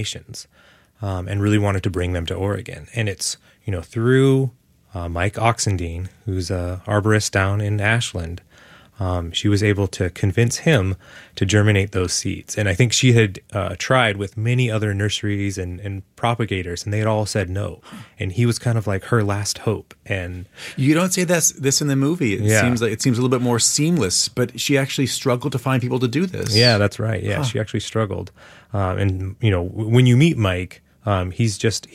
and really wanted to bring them to Oregon. And it's, through Mike Oxendine, who's an arborist down in Ashland, she was able to convince him to germinate those seeds. And I think she had tried with many other nurseries and propagators, and they had all said no. And he was kind of like her last hope. And you don't say this in the movie. It seems a little bit more seamless, but she actually struggled to find people to do this. Yeah, that's right. Yeah, She actually struggled. And when you meet Mike, he's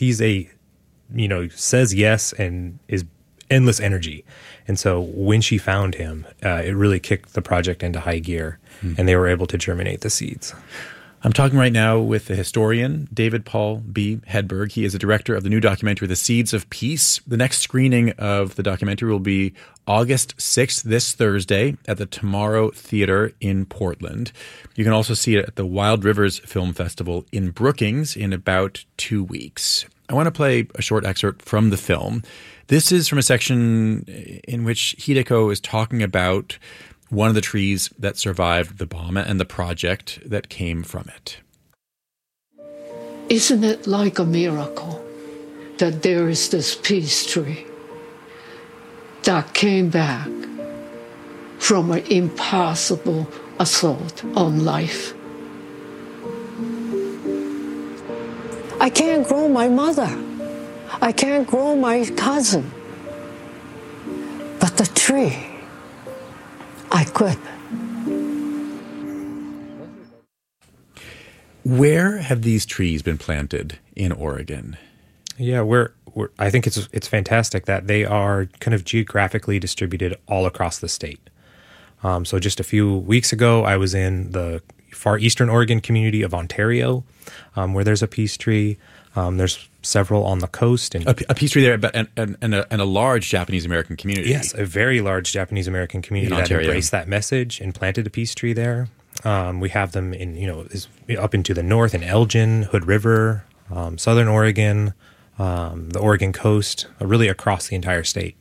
says yes and is endless energy. And so when she found him, it really kicked the project into high gear, and they were able to germinate the seeds. I'm talking right now with the historian, David Paul B. Hedberg. He is the director of the new documentary, The Seeds of Peace. The next screening of the documentary will be August 6th, this Thursday, at the Tomorrow Theater in Portland. You can also see it at the Wild Rivers Film Festival in Brookings in about 2 weeks. I want to play a short excerpt from the film. This is from a section in which Hideko is talking about one of the trees that survived the bomb and the project that came from it. Isn't it like a miracle that there is this peace tree that came back from an impossible assault on life? I can't grow my mother. I can't grow my cousin. But the tree, I could. Where have these trees been planted in Oregon? Yeah, I think it's fantastic that they are kind of geographically distributed all across the state. So just a few weeks ago, I was in the far eastern Oregon community of Ontario, where there's a peace tree. There's several on the coast. And a peace tree there, and a large Japanese-American community. Yes, a very large Japanese-American community that embraced that message and planted a peace tree there. We have them up into the north in Elgin, Hood River, southern Oregon, the Oregon coast, really across the entire state.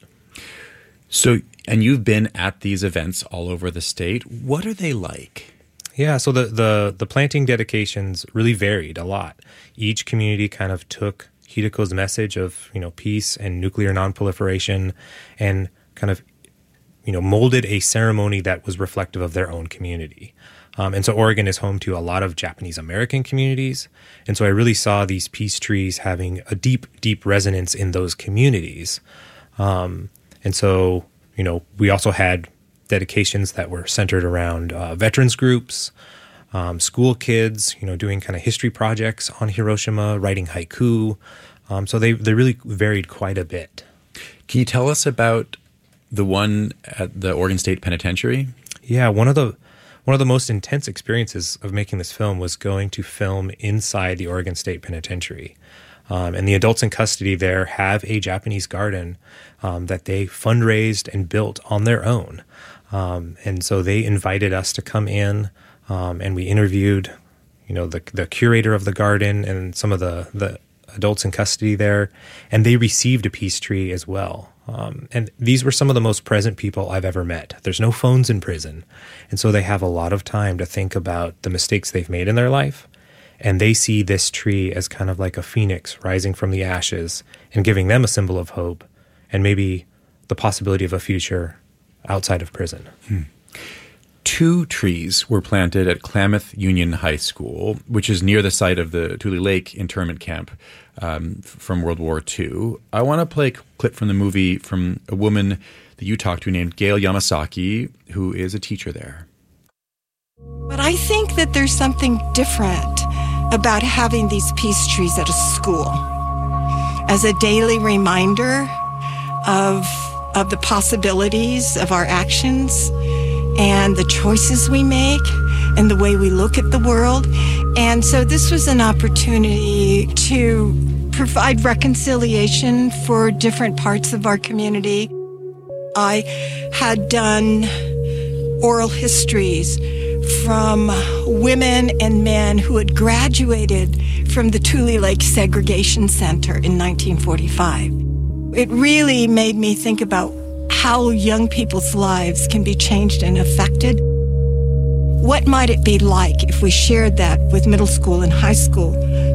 So, and you've been at these events all over the state. What are they like? Yeah, so the planting dedications really varied a lot. Each community kind of took Hideko's message of, peace and nuclear nonproliferation and kind of, molded a ceremony that was reflective of their own community. And so Oregon is home to a lot of Japanese American communities. And so I really saw these peace trees having a deep, deep resonance in those communities. And so, we also had dedications that were centered around veterans groups, school kids, doing kind of history projects on Hiroshima, writing haiku. So they really varied quite a bit. Can you tell us about the one at the Oregon State Penitentiary? Yeah, one of the most intense experiences of making this film was going to film inside the Oregon State Penitentiary. And the adults in custody there have a Japanese garden that they fundraised and built on their own. And so they invited us to come in, and we interviewed, the curator of the garden and some of the adults in custody there, and they received a peace tree as well. And these were some of the most present people I've ever met. There's no phones in prison, and so they have a lot of time to think about the mistakes they've made in their life, and they see this tree as kind of like a phoenix rising from the ashes and giving them a symbol of hope and maybe the possibility of a future outside of prison. 2 trees were planted at Klamath Union High School, which is near the site of the Tule Lake internment camp from World War II. I want to play a clip from the movie from a woman that you talked to named Gail Yamasaki, who is a teacher there. But I think that there's something different about having these peace trees at a school as a daily reminder of the possibilities of our actions and the choices we make and the way we look at the world. And so this was an opportunity to provide reconciliation for different parts of our community. I had done oral histories from women and men who had graduated from the Tule Lake Segregation Center in 1945. It really made me think about how young people's lives can be changed and affected. What might it be like if we shared that with middle school and high school